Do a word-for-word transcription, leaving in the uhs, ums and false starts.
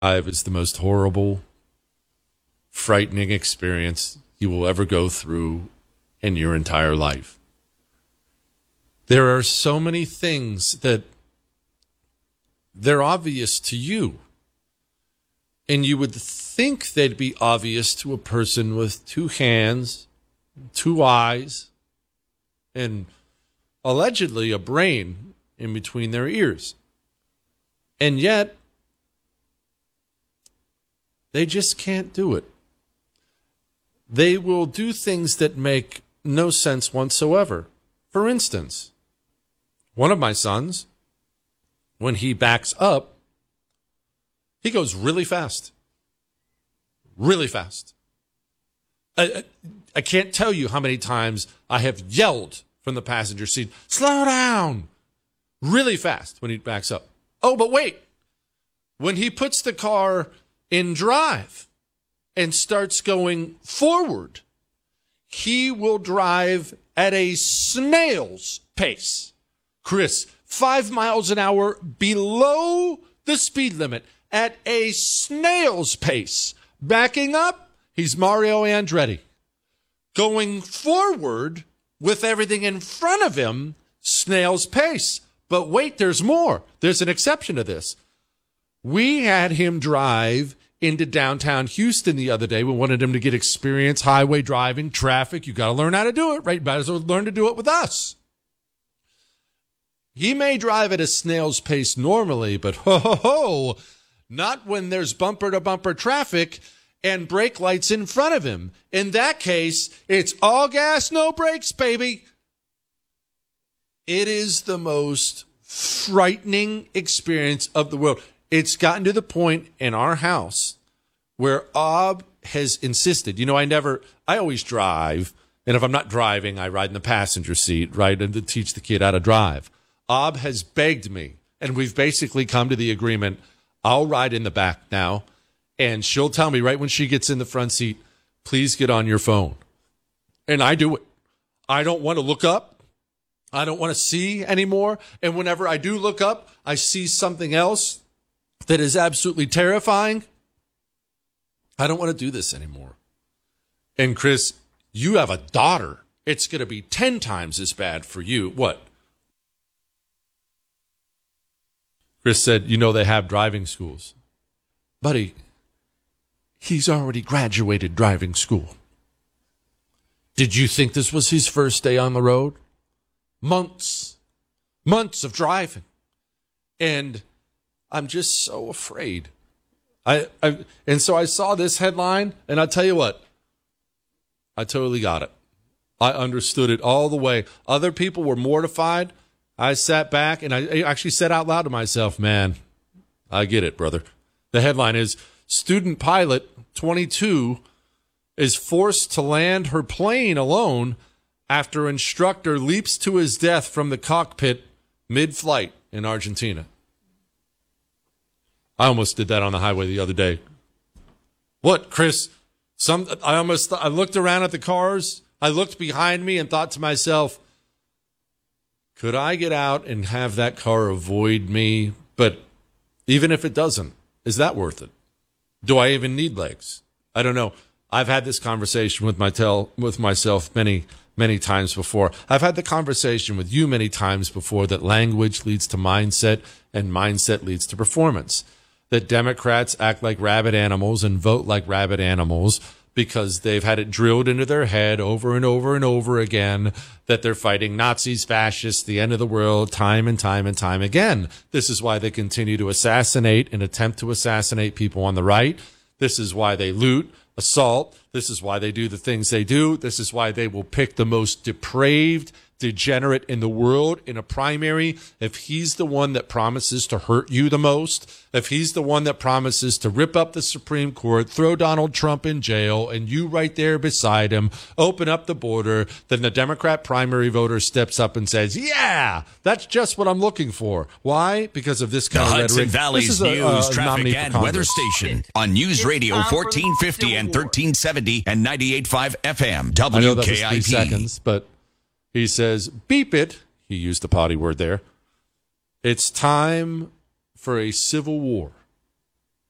Drive is the most horrible, frightening experience you will ever go through in your entire life. There are so many things that they're obvious to you, and you would think they'd be obvious to a person with two hands, two eyes, and allegedly a brain in between their ears. And yet, they just can't do it. They will do things that make no sense whatsoever. For instance, one of my sons, when he backs up, he goes really fast. Really fast. I, I can't tell you how many times I have yelled from the passenger seat, slow down, really fast when he backs up. Oh, but wait. When he puts the car in drive and starts going forward, he will drive at a snail's pace. Chris, five miles an hour below the speed limit at a snail's pace. Backing up, he's Mario Andretti. Going forward with everything in front of him, snail's pace. But wait, there's more. There's an exception to this. We had him drive into downtown Houston the other day. We wanted him to get experience, highway driving, traffic. You got to learn how to do it, right? Might as well learn to do it with us. He may drive at a snail's pace normally, but ho, ho, ho, not when there's bumper-to-bumper traffic and brake lights in front of him. In that case, it's all gas, no brakes, baby. It is the most frightening experience of the world. It's gotten to the point in our house where Ob has insisted, you know, I never, I always drive, and if I'm not driving, I ride in the passenger seat, right, and to teach the kid how to drive. Ob has begged me, and we've basically come to the agreement, I'll ride in the back now, and she'll tell me right when she gets in the front seat, please get on your phone. And I do it. I don't want to look up. I don't want to see anymore. And whenever I do look up, I see something else that is absolutely terrifying. I don't want to do this anymore. And Chris, you have a daughter. It's going to be ten times as bad for you. What? Chris said, you know, they have driving schools. Buddy, he's already graduated driving school. Did you think this was his first day on the road? Months, months of driving. And I'm just so afraid. I, I and so I saw this headline, and I'll tell you what, I totally got it. I understood it all the way. Other people were mortified. I sat back, and I actually said out loud to myself, man, I get it, brother. The headline is, student pilot, twenty-two, is forced to land her plane alone after instructor leaps to his death from the cockpit mid-flight in Argentina. I almost did that on the highway the other day. What, Chris? Some I almost I looked around at the cars. I looked behind me and thought to myself, could I get out and have that car avoid me? But even if it doesn't, is that worth it? Do I even need legs? I don't know. I've had this conversation with my tel- with myself many, many times before. I've had the conversation with you many times before that language leads to mindset and mindset leads to performance. That Democrats act like rabid animals and vote like rabid animals because they've had it drilled into their head over and over and over again that they're fighting Nazis, fascists, the end of the world, time and time and time again. This is why they continue to assassinate and attempt to assassinate people on the right. This is why they loot, assault. This is why they do the things they do. This is why they will pick the most depraved, degenerate in the world in a primary if he's the one that promises to hurt you the most, if he's the one that promises to rip up the Supreme Court, throw Donald Trump in jail, and you right there beside him, open up the border, then the Democrat primary voter steps up and says, yeah, that's just what I'm looking for. Why? Because of this kind the of Hudson rhetoric. Valley's a, news, uh, traffic, and weather station on News Radio fourteen fifty and thirteen seventy and ninety-eight point five F M W K I P. I know that was three seconds, but he says, beep it. He used the potty word there. It's time for a civil war.